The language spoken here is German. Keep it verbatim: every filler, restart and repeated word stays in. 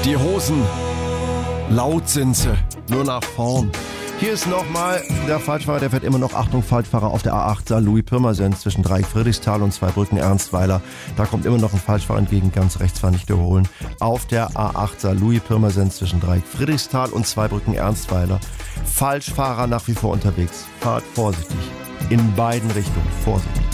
Die Hosen, laut sind sie, nur nach vorn. Hier ist nochmal der Falschfahrer, der fährt immer noch, Achtung, Falschfahrer auf der A acht Saarlouis-Pirmasens zwischen Dreieck-Friedrichsthal und Zweibrücken-Ernstweiler. Da kommt immer noch ein Falschfahrer entgegen, ganz rechts fahren, nicht überholen. Auf der A acht Saarlouis-Pirmasens zwischen Dreieck-Friedrichsthal und Zweibrücken-Ernstweiler. Falschfahrer nach wie vor unterwegs. Fahrt vorsichtig. In beiden Richtungen. Vorsichtig.